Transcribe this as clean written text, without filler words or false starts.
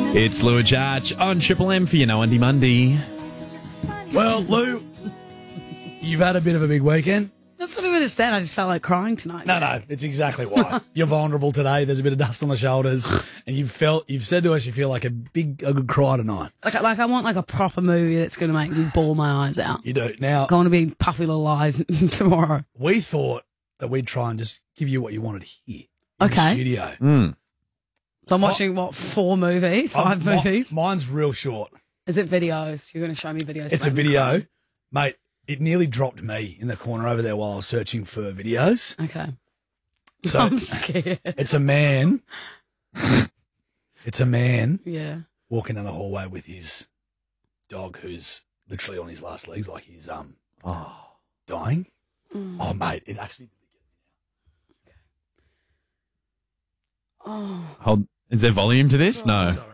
It's Lou and Charge on Triple M for your No Undy Monday. Well, Lou, you've had a bit of a big weekend. That's not even understand. I just felt like crying tonight. No, it's exactly why. You're vulnerable today. There's a bit of dust on the shoulders, and you've said to us you feel like a good cry tonight. Like I want like a proper movie that's going to make me bawl my eyes out. You do. Now, I want to be puffy little eyes tomorrow. we thought that we'd try and just give you what you wanted to hear in the Okay. studio. So I'm watching, five movies? Mine's real short. Is it videos? You're going to show me videos? It's a video. Mate, it nearly dropped me in the corner over there while I was searching for videos. Okay. So I'm scared. it's a man. It's a man Yeah. walking down the hallway with his dog who's literally on his last legs, like he's dying. Oh, mate, it actually. Oh. Hold, is there volume to this? No. Sorry.